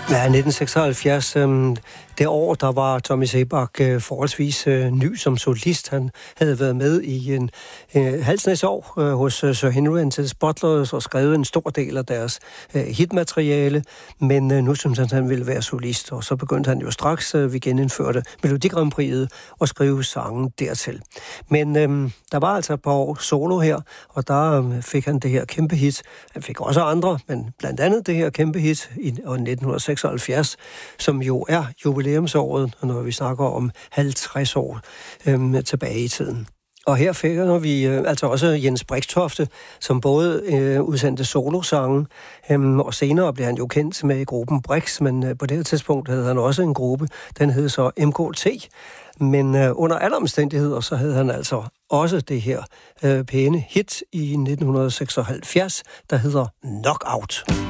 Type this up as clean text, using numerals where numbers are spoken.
Ja, 1976, det år, der var Tommy Seebach forholdsvis ny som solist. Han havde været med i en halvsnæs år hos Sir Henry and the Butlers og skrevet en stor del af deres hitmateriale, men nu synes han ville være solist, og så begyndte han jo straks, vi genindførte Melodi Grand Prix'et, og skrive sangen dertil. Men der var altså et par år solo her, og der fik han det her kæmpe hit. Han fik også andre, men blandt andet det her kæmpe hit i 1976, som jo er jubilæumsåret, når vi snakker om 50 år tilbage i tiden. Og her fik vi altså også Jens Brixtofte, som både udsendte solosange, og senere blev han jo kendt med gruppen Brix, men på det her tidspunkt havde han også en gruppe, den hed så MKT. Men under alle omstændigheder, så havde han altså også det her pæne hit i 1976, der hedder Knockout.